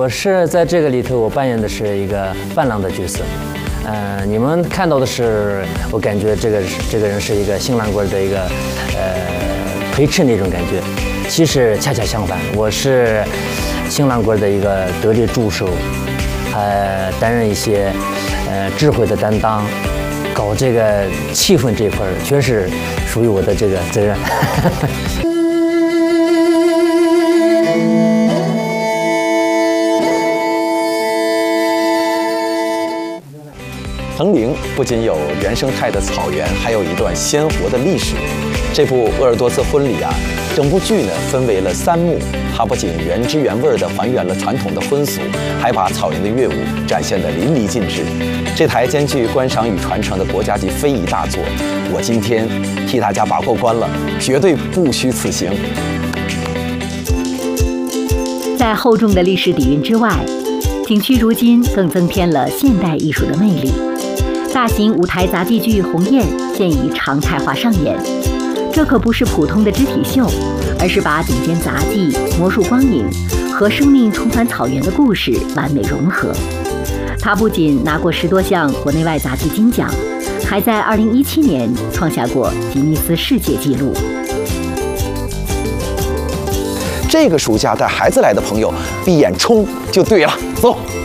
我是在这个里头，我扮演的是一个伴郎的角色。你们看到的是，我感觉这个人是一个新郎官的一个陪衬那种感觉。其实恰恰相反，我是新郎官的一个得力助手，担任一些智慧的担当，搞这个气氛这一块全是属于我的这个责任。 藤陵不仅有原生态的草原，还有一段鲜活的历史。这部《鄂尔多斯婚礼》啊，整部剧呢分为了3幕，它不仅原汁原味地还原了传统的婚俗，还把草原的乐舞展现得淋漓尽致。这台兼具观赏与传承的国家级非遗大作，我今天替大家把过关了，绝对不虚此行。 在厚重的历史底蕴之外，景区如今更增添了现代艺术的魅力。大型舞台杂技剧《鸿雁》现已常态化上演，这可不是普通的肢体秀，而是把顶尖杂技、魔术光影和生命重返草原的故事完美融合。它不仅拿过10多项国内外杂技金奖，还在2017年创下过吉尼斯世界纪录。 这个暑假带孩子来的朋友，闭眼冲就对了，走。